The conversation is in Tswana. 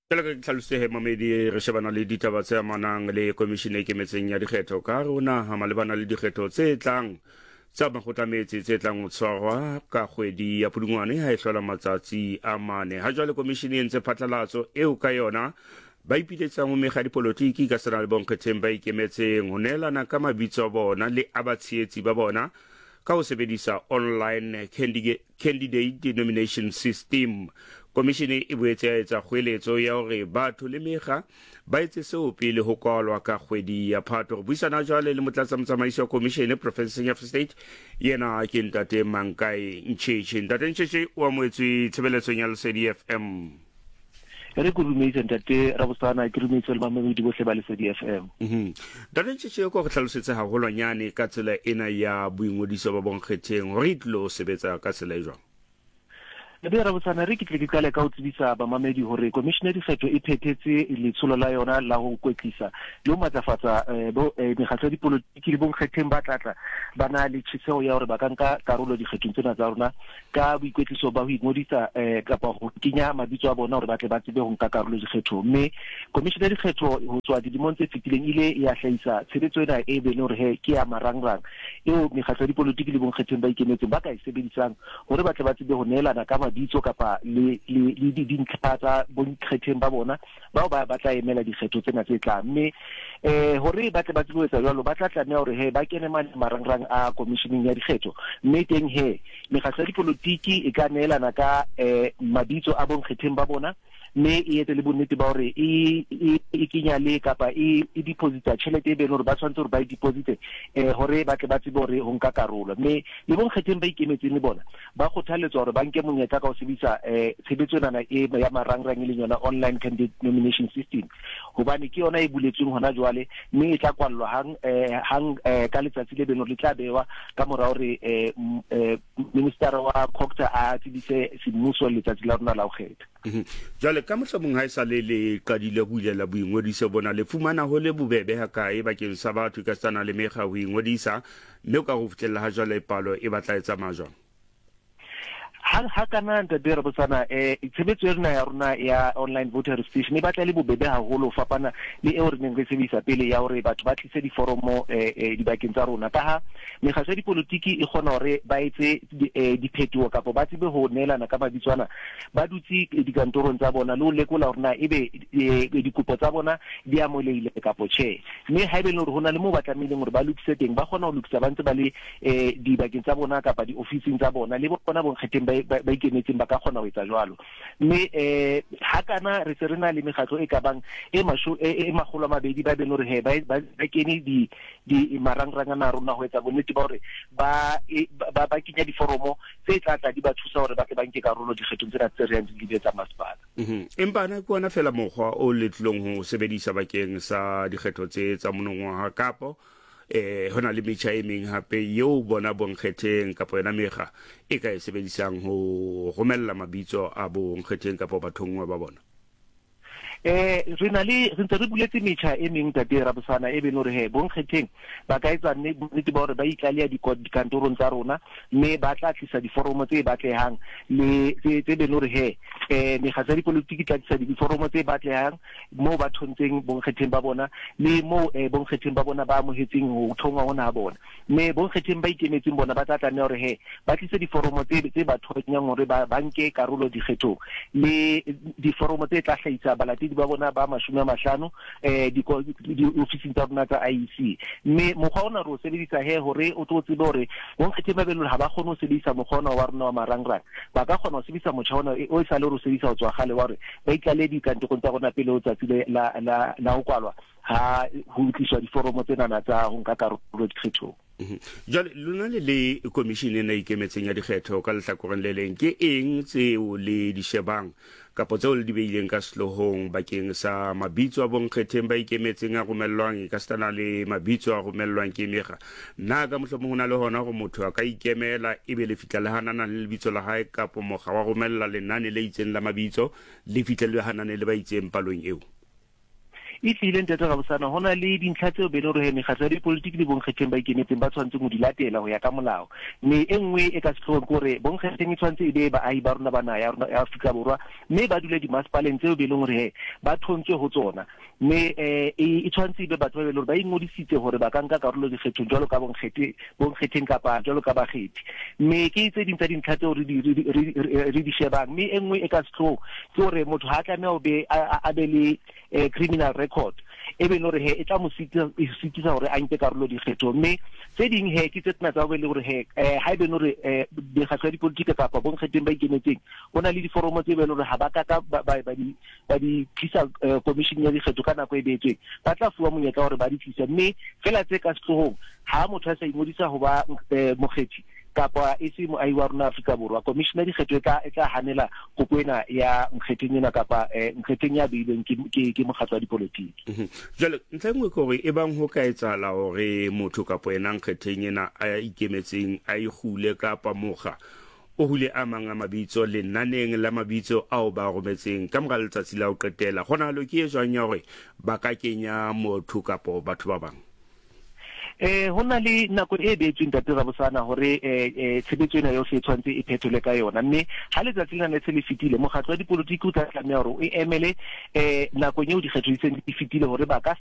Tela ka tlhalose mamedi re shebana le ditaba tse amanang le komishene e kemetseng ya dikgetho ka rona ha malebana le dikgetho tse tlang tsa makgotlametsi tse tlang ho tshwarwa ka kgwedi ya Pudungwane ha e hlola matsatsi a mane. Ha jwale komishene e ntse phatlalatso eo ka yona ba ipiletsang ho mekga dipolotiki ka sena le bonkgetheng ba ikemetseng ho neelana ka mabitso a bona le a batshehetsi ba bona ka ho sebedisa online candidate nomination system. Komishene e boetse ya etsa kgoeletso ya hore batho le mekga ba etse seo pele ho kwalwa ka kgwedi ya Phato. Re buisana jwale le motlatsamotsamaiso wa komishene Professor ya Free State yena ke Ntate Mankai Ncheche. Ntate Ncheche o amoetswe tshebeletsong ya Lesedi FM. Re go rumetsa Ntate Rabosana ke rumetsa le mamedi bohle ba Lesedi FM. Ntate Ncheche go re tlhalosetse haholwanyane ka tsela ena ya boingodiso ba bonkgetheng hore itlo sebetsa ka tsela e jwang. Le be Rabosana re kitle ke qale ka ho tsebisa ba mamedi hore commissioner dikgetho e phethetse letsholo la yona la ho kwetlisa le ho matlafatsa mekgatlo ya dipolotiki le bonkgetheng ba tlatla ba na le tshitseo ya hore ba ka nka karolo dikgethong tsena tsa rona ka boikwetliso ba ho ingodisa kapa ho kenya mabitso a bona hore ba tle ba tsebe ho nka karolo dikgethong. Mme commissioner dikgetho ho tswa dilemong tse fetileng ile ya hlahisa tshebetso ena e be le hore ke ya marangrang eo mekgatlo ya dipolotiki le bonkgetheng ba ikemetseng ba ka e sebedisang hore ba tle ba tsebe ho neelana ka bitso kapa le dintlha tsa bonkgetheng ba bona bao ba tla emela dikgetho tsena tse tlang. Mme hore ba tle ba tsebe ho etsa jwalo ba tla tlameha hore ba kene marangrang a commissioning ya dikgetho. Mme teng mekgatlo ya dipolotiki e ka neelana ka mabitso a bonkgetheng ba bona mme e etse le bonnete ba hore e kenya le kapa e deposita tjhelete e be hore ba tshwantse hore ba deposite hore ba tle ba tsebe hore ho nka karolo. Mme le bonkgetheng ba ikemetseng le bona ba kgothaletswa hore ba nke monyetla ka ho sebedisa tshebetso ena ya marangrang e leng yona online candidate nomination system hobane ke yona e buletsweng hona jwale mme e tla kwallwa hang ka letsatsi le beno le tla bewa ka mora hore minister wa Khokta a tsebise semmuso letsatsi la rona la ho kgetha. Jwale ka mohlomong ha e sa le qadile ho bulela boingodiso bona le fumana ho le bobebe ha kae bakeng sa batho ka tsana le mekga ho ingodisa mme ka ho fitlhela ha jwale palo e batla etsa majwang. Ha kana Ntate Rabosana tshebetso e rena ya rona ya online voter registration e batla le bobebe haholo ho fapana le eo re neng re sebedisa pele ya hore batho ba tlise diforomo dibakeng tsa rona ka ha mekgatlo ya dipolotiki e kgona hore ba etse diphethoho kapa ba tsebe ho neelana ka mabitswana ba dutse dikantorong tsa bona le ho lekola hore na ebe dikopo tsa bona di amoheleile kapa tjhe. Mme ha ebe le hore hona le mo ba tlamehileng hore ba lokise teng ba kgona ho lokisa ba ntse ba le dibakeng tsa bona kapa di-officing tsa bona le bona bonkgetheng ba ikemetseng ba ka kgona ho etsa jwalo. Mme ha kana re se re na le mekgatlo e ka bang e 200 ba beng hore ba kene di marangrang a rona ho etsa bonnete ba hore ba kenya diforomo tse tlatla di ba thusa hore ba ke ba nke karolo dikgethong tsena tse re yang di tsa masepala. Empa na ke ona fela mokgwa o letlong ho sebedisa bakeng sa dikgetho tse tsa monongwaha kapo hona le metjha e meng hape eo bona bonkgetheng kapa yona mekga e ka e sebedisang ho romella mabitso a bonkgetheng kapa bathongwa ba bona. Re ntse re buletse metjha e meng Ntate Rabosana e be hore bonkgetheng ba ka etsa nnete ba hore ba itlaleha dikantorong tsa rona mme ba tla tlisa diforomo tse batlehang le tse be hore mekgatlo ya dipolotiki tla tlisa diforomo tse batlehang moo ba thontseng bonkgetheng ba bona le moo bonkgetheng ba bona ba amohetseng ho thongwa hona ha bona. Mme bonkgetheng ba ikemetseng bona ba tla tlameha hore ba tlise diforomo tse ba thonyang hore ba nke karolo dikgethong le diforomo tse tla hlahisa balatedi ba bona ba 50 di-officing tsa rona tsa IEC. Mme mokgwa ona re o sebedisa hore o tlo tsebe hore bonkgetheng ba belo ha ba kgone ho sebedisa mokgwa ona wa rona wa marangrang ba ka kgona ho sebedisa motjha ona o sa le re o sebedisa ho tswa kgale wa hore ba itlale dikantorong tsa rona pele ho tsatsi la ho kwalwa ha ho tliswa diforomo tsena tsa ho nka karolo dikgethong. Jwale lona le komishene ena ikemetseng ya dikgetho ka lehlakoreng le leng ke eng tseo le di shebang kapa tseo le di beileng ka selohong bakeng sa mabitso a bonkgetheng ba ikemetseng a romellwang ka stana le mabitso a romellwang ke mekga na ka mohlomong hona le hona hore motho a ka ikemela ebe le fitla le hanana le lebitso la hae kapa mokga wa romella lenane le itseng la mabitso le fitlhe le hanane le ba itseng palong eo. e tlile ntate Rabosana hona le dintlha tseo be le re mekgatlo ya dipolotiki le bonkgetheng ba ikemetseng ba tshwanetse go di latela go ya ka molao mme enngwe e ka setlhong gore bonkgetheng e tshwanetse e be baahi ba rona ba naha ya Afrika Borwa mme ba dule dimasepaleng tseo be leng gore ba thontswe ho tsona mme e tshwanetse e be batho ba be le gore ba ingodisitse gore ba ka nka karolo dikgethong jwalo ka bonkgetheng kapa jwalo ka bakgethi mme ke tse ding tsa dintlha tseo re di shebang mme enngwe e ka setlhong ke gore motho ha tlameha o be a be le criminal record e be no re e tla mo sitisa gore a nke karolo dikgetho mme tse ding ke tse tsena tsa go le gore ha be no re dikgatlo ya dipolotiki kapa bonkgetheng ba ikemetseng go na le diforomo tse be le gore ha ba ka ba di tlisa commission ya dikgetho ka nako e beetsweng ba tla fuwa monyetla gore ba di tlisa mme fela tse ka setlhong ha motho a sa ingodisa ho ba mokgethi kapa e se moahi wa rona Afrika Borwa commissioner dikgetho e tla hanela kopo ena ya nkgetheng ena kapa nkgetheng ya beilweng ke mokgatlo wa dipolotiki jale ntlha ngwe gore e bang ho ka etsala hore motho kapa ena nkgetheng ena a ikemetseng a ihule kapa mokga o hule a mang a mabitso lenaneng la mabitso ao ba rometseng ka mora letsatsi la ho qetela gona lo ke e jwang ya hore ba ka kenya motho kapa batho ba bang hona le nako e beetsweng tate Rabosana hore tshebetso ena yohle e tshwanetse e phetholwe ka yona mme ha letsatsi lena le se le fitile mokgatlo wa dipolotiki o tla tlameha hore o emele nakong eo dikgetho di seng di fitile hore ba ka